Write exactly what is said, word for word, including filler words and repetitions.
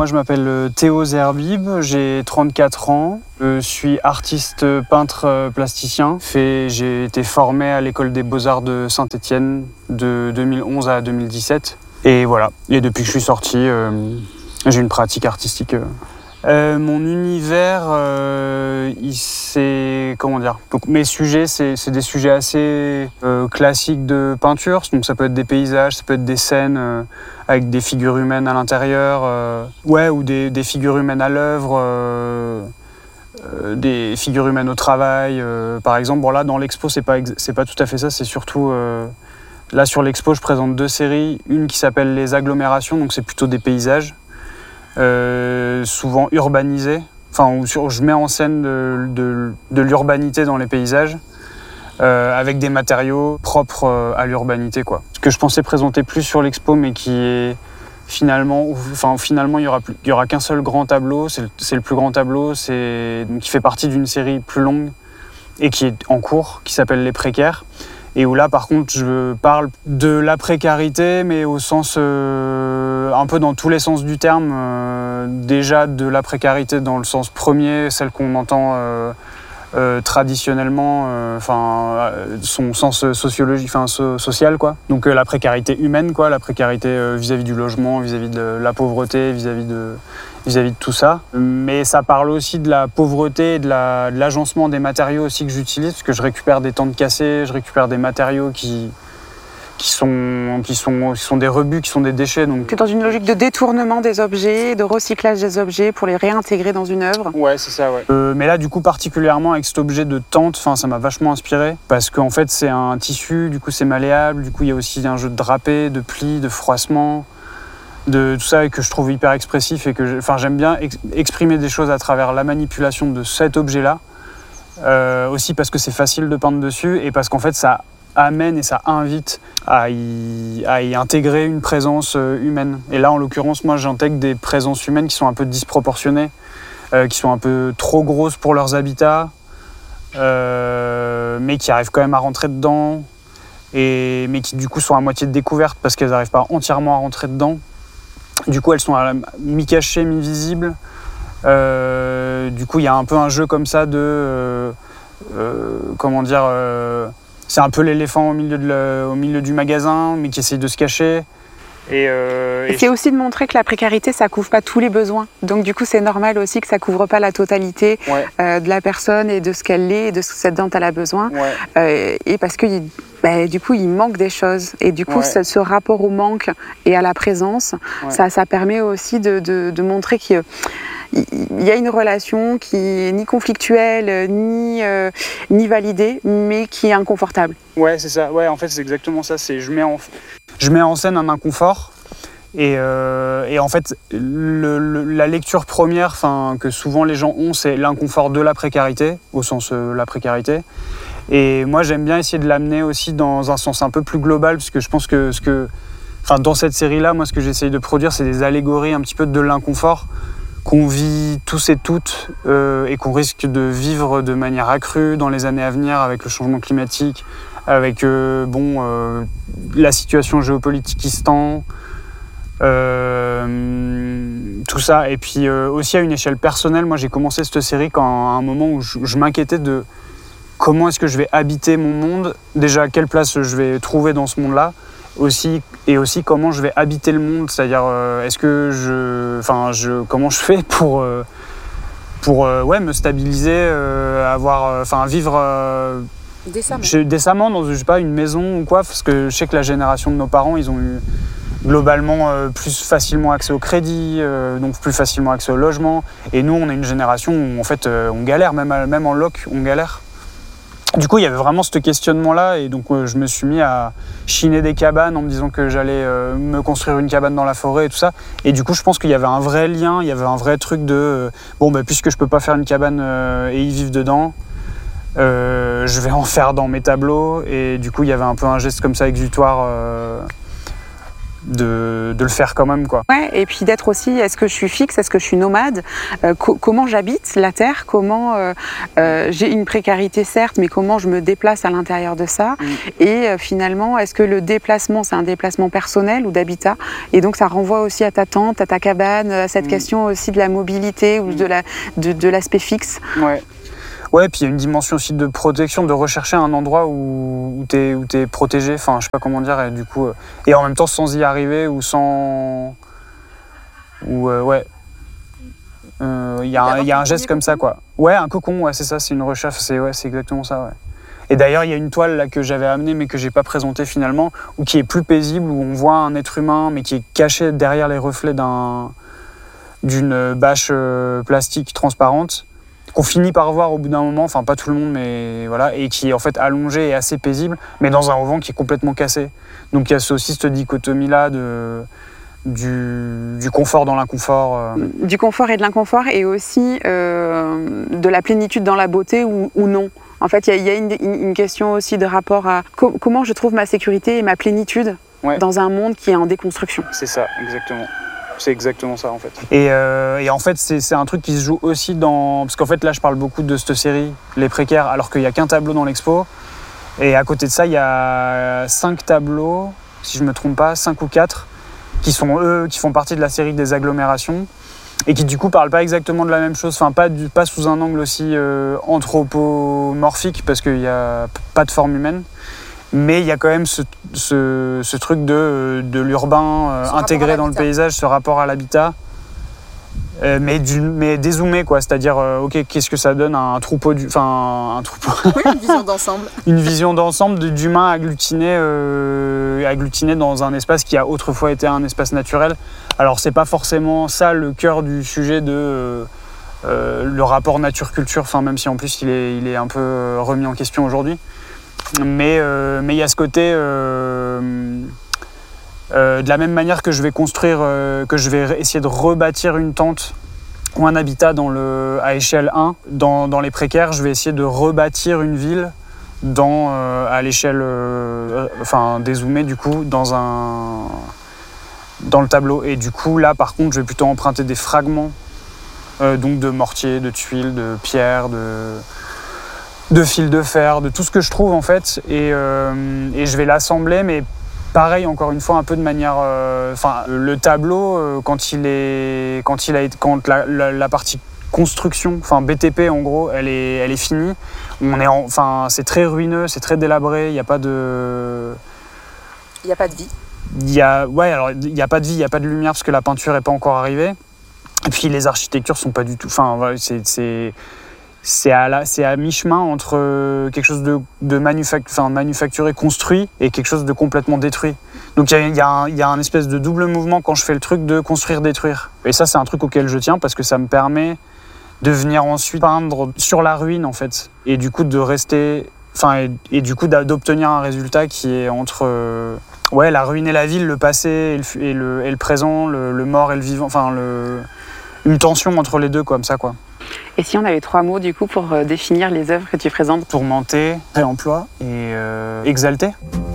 moi je m'appelle Théo Zerbib, j'ai trente-quatre ans. Je suis artiste peintre plasticien. J'ai été formé à l'école des beaux-arts de Saint-Étienne de deux mille onze à deux mille dix-sept. Et voilà, et depuis que je suis sorti, euh, j'ai une pratique artistique. Euh. Euh, mon univers, euh, il c'est comment dire. Donc mes sujets, c'est, c'est des sujets assez euh, classiques de peinture. Donc ça peut être des paysages, ça peut être des scènes euh, avec des figures humaines à l'intérieur, euh, ouais, ou des, des figures humaines à l'œuvre, euh, euh, des figures humaines au travail. Euh, par exemple, bon là dans l'expo, c'est pas ex- c'est pas tout à fait ça. C'est surtout euh, là sur l'expo, je présente deux séries. Une qui s'appelle Les Agglomérations, donc c'est plutôt des paysages. Euh, souvent urbanisé, enfin où sur, je mets en scène de, de, de l'urbanité dans les paysages, euh, avec des matériaux propres à l'urbanité, quoi. Ce que je pensais présenter plus sur l'expo, mais qui est finalement, enfin finalement il y aura plus, il y aura qu'un seul grand tableau, c'est le, c'est le plus grand tableau, c'est donc qui fait partie d'une série plus longue et qui est en cours, qui s'appelle Les Précaires. Et où là, par contre, je parle de la précarité, mais au sens, euh, un peu dans tous les sens du terme. Euh, déjà de la précarité dans le sens premier, celle qu'on entend euh, euh, traditionnellement, enfin, euh, son sens sociologique, enfin, so- social, quoi. Donc euh, la précarité humaine, quoi, la précarité euh, vis-à-vis du logement, vis-à-vis de la pauvreté, vis-à-vis de... vis-à-vis de tout ça. Mais ça parle aussi de la pauvreté et de, la, de l'agencement des matériaux aussi que j'utilise, parce que je récupère des tentes cassées, je récupère des matériaux qui, qui, sont, qui, sont, qui sont des rebuts, qui sont des déchets. Donc... Tu es dans une logique de détournement des objets, de recyclage des objets pour les réintégrer dans une œuvre. Ouais, c'est ça, ouais. Euh, mais là, du coup, particulièrement avec cet objet de tente, ça m'a vachement inspiré, parce qu'en fait, c'est un tissu, du coup, c'est malléable, du coup, il y a aussi un jeu de drapé, de plis, de froissement, de tout ça, et que je trouve hyper expressif et que je, enfin, j'aime bien ex- exprimer des choses à travers la manipulation de cet objet-là, euh, aussi parce que c'est facile de peindre dessus et parce qu'en fait ça amène et ça invite à y, à y intégrer une présence euh, humaine. Et là en l'occurrence moi j'intègre des présences humaines qui sont un peu disproportionnées, euh, qui sont un peu trop grosses pour leurs habitats, euh, mais qui arrivent quand même à rentrer dedans, et, mais qui du coup sont à moitié découvertes parce qu'elles n'arrivent pas entièrement à rentrer dedans. Du coup, elles sont à la, mi-cachées, mi-visibles. Euh, du coup, il y a un peu un jeu comme ça de... Euh, euh, comment dire euh, c'est un peu l'éléphant au milieu, de le, au milieu du magasin, mais qui essaye de se cacher. Et, euh, et c'est je... aussi de montrer que la précarité, ça ne couvre pas tous les besoins. Donc du coup, c'est normal aussi que ça ne couvre pas la totalité ouais. euh, de la personne et de ce qu'elle est et de ce dont elle a besoin. Ouais. Euh, et parce que bah, du coup, il manque des choses. Et du coup, ouais. ce, ce rapport au manque et à la présence, ouais. ça, ça permet aussi de, de, de montrer qu'il y a une relation qui n'est ni conflictuelle, ni, euh, ni validée, mais qui est inconfortable. Ouais, c'est ça. Ouais, en fait, c'est exactement ça. C'est, je, mets en, je mets en scène un inconfort. Et, euh, et en fait, le, le, la lecture première que souvent les gens ont, c'est l'inconfort de la précarité, au sens euh, la précarité. Et moi, j'aime bien essayer de l'amener aussi dans un sens un peu plus global, parce que je pense que, ce que enfin, dans cette série-là, moi, ce que j'essaye de produire, c'est des allégories un petit peu de l'inconfort qu'on vit tous et toutes euh, et qu'on risque de vivre de manière accrue dans les années à venir avec le changement climatique, avec euh, bon, euh, la situation géopolitique qui se tend, euh, tout ça. Et puis euh, aussi à une échelle personnelle, moi j'ai commencé cette série quand, à un moment où je, je m'inquiétais de comment est-ce que je vais habiter mon monde, déjà quelle place je vais trouver dans ce monde-là, aussi, et aussi comment je vais habiter le monde, c'est-à-dire euh, est-ce que je, enfin, je, comment je fais pour, euh, pour euh, ouais, me stabiliser, euh, avoir, enfin, euh, vivre euh, décemment. Je, décemment dans, je sais pas, une maison ou quoi, parce que je sais que la génération de nos parents, ils ont eu globalement euh, plus facilement accès au crédit, euh, donc plus facilement accès au logement, et nous, on est une génération où en fait, euh, on galère, même, même en loc, on galère. Du coup, il y avait vraiment ce questionnement-là, et donc euh, je me suis mis à chiner des cabanes en me disant que j'allais euh, me construire une cabane dans la forêt et tout ça. Et du coup, je pense qu'il y avait un vrai lien, il y avait un vrai truc de euh, bon, bah, puisque je peux pas faire une cabane euh, et y vivre dedans, euh, je vais en faire dans mes tableaux. Et du coup, il y avait un peu un geste comme ça exutoire. Euh, de, de le faire quand même, quoi. Ouais, et puis d'être aussi, est-ce que je suis fixe, est-ce que je suis nomade, euh, co- comment j'habite la terre, comment euh, euh, j'ai une précarité certes, mais comment je me déplace à l'intérieur de ça, mmh. et euh, finalement, est-ce que le déplacement, c'est un déplacement personnel ou d'habitat, et donc ça renvoie aussi à ta tente, à ta cabane, à cette mmh. question aussi de la mobilité ou de, la, de, de l'aspect fixe. Ouais. Ouais, puis il y a une dimension aussi de protection, de rechercher un endroit où, où t'es où t'es protégé, enfin je sais pas comment dire, et du coup, euh, et en même temps sans y arriver ou sans, ou euh, ouais, il euh, y a un, y a un geste comme ça, quoi. Ouais, un cocon, ouais, c'est ça, c'est une recherche, c'est ouais, c'est exactement ça, ouais. Et d'ailleurs, il y a une toile là que j'avais amenée mais que j'ai pas présentée finalement, ou qui est plus paisible, où on voit un être humain mais qui est caché derrière les reflets d'un d'une bâche euh, plastique transparente, qu'on finit par voir au bout d'un moment, enfin pas tout le monde, mais voilà, et qui est en fait allongé et assez paisible, mais dans un auvent qui est complètement cassé. Donc il y a aussi cette dichotomie-là de, du, du confort dans l'inconfort. Euh. Du confort et de l'inconfort, et aussi euh, de la plénitude dans la beauté ou, ou non. En fait, il y, y a une, une question aussi de rapport à co- comment je trouve ma sécurité et ma plénitude ouais. dans un monde qui est en déconstruction. C'est ça, exactement. C'est exactement ça en fait. Et, euh, et en fait, c'est, c'est un truc qui se joue aussi dans... Parce qu'en fait, là, je parle beaucoup de cette série, Les Précaires, alors qu'il n'y a qu'un tableau dans l'expo. Et à côté de ça, il y a cinq tableaux, si je ne me trompe pas, cinq ou quatre, qui sont eux, qui font partie de la série des agglomérations, et qui du coup parlent pas exactement de la même chose, enfin pas, du, pas sous un angle aussi euh, anthropomorphique, parce qu'il n'y a pas de forme humaine. Mais il y a quand même ce, ce, ce truc de, de l'urbain euh, intégré dans le paysage, ce rapport à l'habitat, euh, mais, du, mais dézoomé, quoi. C'est-à-dire, euh, ok, qu'est-ce que ça donne un troupeau, du, enfin un troupeau. Oui, une vision d'ensemble. Une vision d'ensemble de, d'humains agglutiné, euh, agglutiné dans un espace qui a autrefois été un espace naturel. Alors c'est pas forcément ça le cœur du sujet de euh, euh, le rapport nature-culture, enfin même si en plus il est, il est un peu remis en question aujourd'hui. Mais euh, mais il y a ce côté euh, euh, de la même manière que je vais construire, euh, que je vais essayer de rebâtir une tente ou un habitat dans le, à échelle un, dans, dans les précaires, je vais essayer de rebâtir une ville dans, euh, à l'échelle, euh, enfin dézoomée du coup, dans, un, dans le tableau. Et du coup là par contre je vais plutôt emprunter des fragments, euh, donc de mortier, de tuiles, de pierres, de... de fils de fer, de tout ce que je trouve en fait, et, euh, et je vais l'assembler, mais pareil encore une fois un peu de manière, enfin euh, le tableau euh, quand il est, quand il a été, quand la, la, la partie construction, enfin B T P en gros, elle est, elle est finie. On est, enfin c'est très ruineux, c'est très délabré, il n'y a pas de, il n'y a pas de vie. Il y a, ouais alors il n'y a pas de vie, il n'y a pas de lumière parce que la peinture n'est pas encore arrivée. Et puis les architectures sont pas du tout, enfin voilà, c'est, c'est C'est à, la, c'est à mi-chemin entre quelque chose de, de manufact, enfin, manufacturé, construit, et quelque chose de complètement détruit. Donc il y, y, y a un espèce de double mouvement quand je fais le truc de construire-détruire. Et ça, c'est un truc auquel je tiens parce que ça me permet de venir ensuite peindre sur la ruine, en fait. Et du coup, de rester... Enfin, et, et du coup, d'obtenir un résultat qui est entre... Euh, ouais, la ruine et la ville, le passé et le, et le, et le présent, le, le mort et le vivant. Enfin, le, une tension entre les deux, comme ça, quoi. Et si on avait trois mots du coup pour définir les œuvres que tu présentes? Tourmenté, réemploi et euh, exalté.